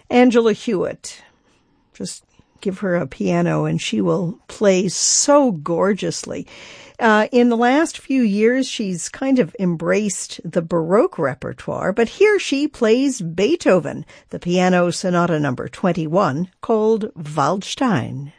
Angela Hewitt. Just give her a piano and she will play so gorgeously. In the last few years, she's kind of embraced the Baroque repertoire, but here she plays Beethoven, the Piano Sonata number 21, called Waldstein.